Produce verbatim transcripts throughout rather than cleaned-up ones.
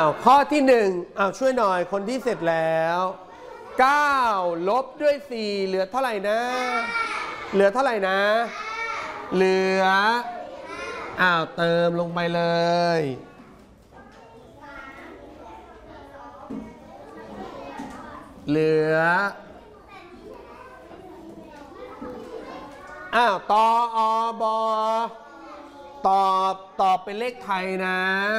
าวข้อที่หนึ่งอ้าวช่วยหน่อยคนที่เสร็จแล้วเก้าลบด้วยสี่เหลือเท่าไหร่นะเหลือเท่าไหร่นะเหลืออ้าวเติมลงไปเลยเหลืออ้าวตออบอตอบตอบเป็นเลขไทยนะ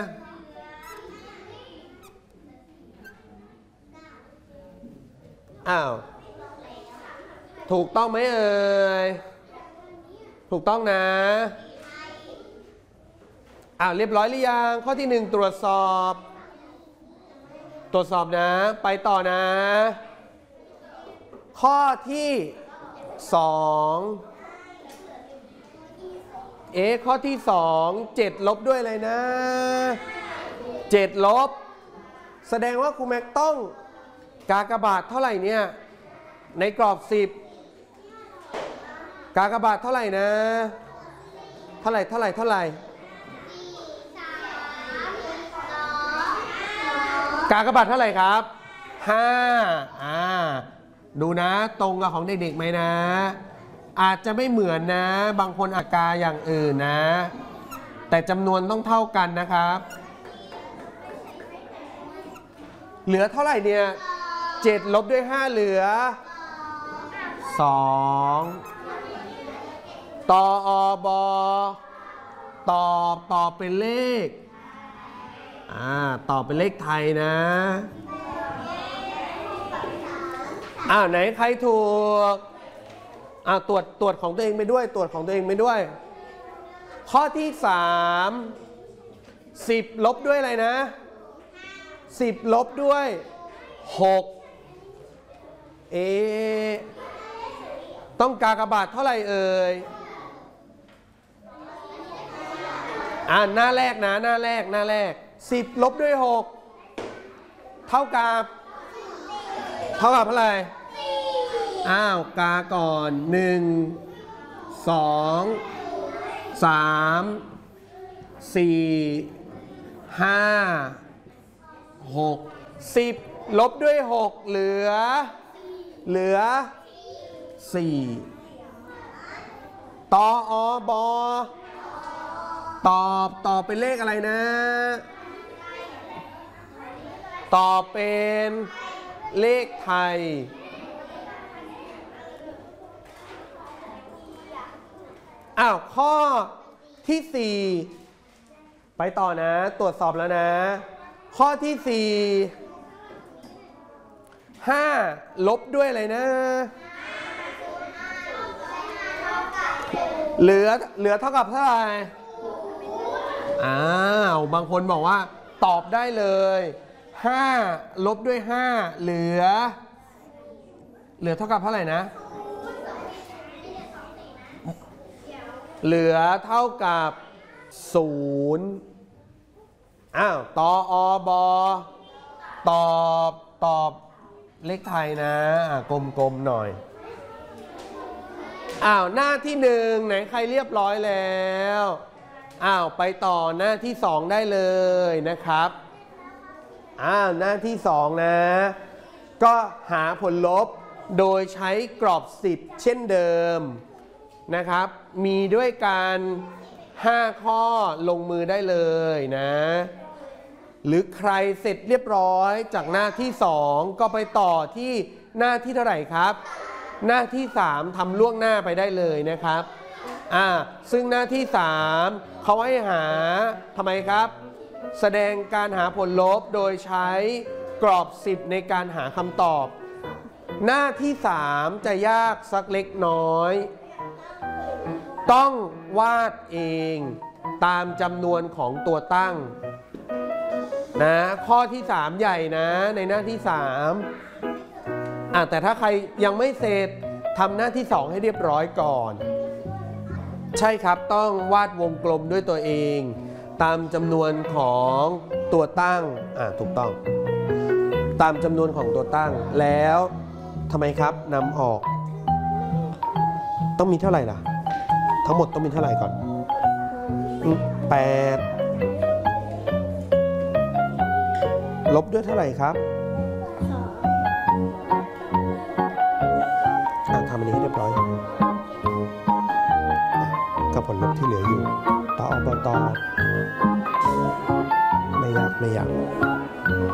อ้าวถูกต้องไหมเอ่ยถูกต้องนะอ้าวเรียบร้อยหรือยังข้อที่หนึ่งตรวจสอบตรวจสอบนะไปต่อนะข้อที่สองเอ๊ะข้อที่สองเจ็ดลบด้วยอะไรนะเจ็ดลบแสดงว่าครูแม็กต้องกากบาทเท่าไหร่เนี่ยในกรอบสิบกากบาทเท่าไหร่นะเท่าไหร่เท่าไหร่เท่าไหร่กากบาทเท่าไหร่ครับห้าอ่าดูนะตรงกับของเด็กๆไหมนะอาจจะไม่เหมือนนะบางคนอากาอย่างอื่นนะแต่จำนวนต้องเท่ากันนะครับเหลือเท่าไหร่เนี่ยเจ็ดลบด้วยห้าเหลือสองตออบอตอบตอบเป็นเลขอ่าตอบเป็นเลขไทยนะอ้าวไหนใครถูกอ้าวตรวจตรวจของตัวเองไปด้วยตรวจของตัวเองไปด้วยข้อที่สามสิบลบด้วยอะไรนะสิบลบด้วยหกเอต้องกากบาทเท่าไหร่เอ่ยอ่าหน้าแรกนะหน้าแรกหน้าแรกสิบลบด้วยหกเท่ากับเท่ากับเท่าไหร่อ้าวกาก่อนหนึ่งสองสามสี่ห้าหกสิบลบด้วยหกเหลือเหลือสี่ตออบอตอบตอบเป็นเลขอะไรนะตอบเป็นเลขไทยอ้าวข้อที่สี่ไปต่อนะตรวจสอบแล้วนะข้อที่สี่ห้าลบด้วยอะไรนะเหลือเหลือเท่ากับเท่าไหร่อ้าวบางคนบอกว่าตอบได้เลยห้าลบด้วยห้าเหลือเหลือเท่ากับเท่าไหร่นะเหลือเท่ากับศูนย์อ้าวตออบอตอบตอบเลขไทยนะกลมๆหน่อยอ้าวหน้าที่หนึ่งไหนใครเรียบร้อยแล้วอ้าวไปต่อหน้าที่สองได้เลยนะครับอ้าวหน้าที่สองนะก็หาผลลบโดยใช้กรอบสิบเช่นเดิมนะครับมีด้วยกันห้าข้อลงมือได้เลยนะหรือใครเสร็จเรียบร้อยจากหน้าที่สองก็ไปต่อที่หน้าที่เท่าไหร่ครับหน้าที่สามทำล่วงหน้าไปได้เลยนะครับอ่าซึ่งหน้าที่สามเขาให้หาทำไมครับแสดงการหาผลลบโดยใช้กรอบสิบในการหาคำตอบหน้าที่สามจะยากสักเล็กน้อยต้องวาดเองตามจำนวนของตัวตั้งนะข้อที่สามใหญ่นะในหน้าที่สามอ่ะแต่ถ้าใครยังไม่เสร็จทำหน้าที่สองให้เรียบร้อยก่อนใช่ครับต้องวาดวงกลมด้วยตัวเองตามจำนวนของตัวตั้งอ่ะถูกต้องตามจำนวนของตัวตั้งแล้วทำไมครับนำออกต้องมีเท่าไหร่ล่ะทั้งหมดต้องมีเท่าไหร่ก่อนแปดลบด้วยเท่าไหร่ครับสองอ่ะทำอันนี้ให้เรียบร้อยอ่ะกับผลลบที่เหลืออยู่ ต่อออกต่อไม่ยากไม่ยาก